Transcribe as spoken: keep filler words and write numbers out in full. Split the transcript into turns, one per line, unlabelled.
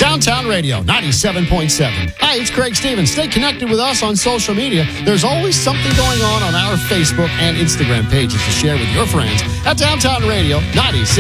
Downtown Radio, ninety-seven point seven. Hi, it's Craig Stevens. Stay connected with us on social media. There's always something going on on our Facebook and Instagram pages to share with your friends at Downtown Radio, ninety-seven.